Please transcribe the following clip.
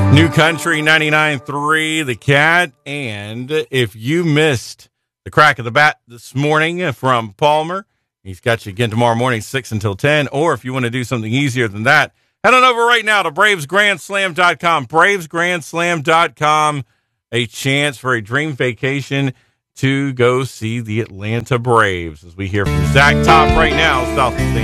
New Country 99.3, The Cat. And if you missed the crack of the bat this morning from Palmer, he's got you again tomorrow morning, 6 until 10. Or if you want to do something easier than that, head on over right now to BravesGrandSlam.com. BravesGrandSlam.com, a chance for a dream vacation to go see the Atlanta Braves. As we hear from Zach Top right now, South of San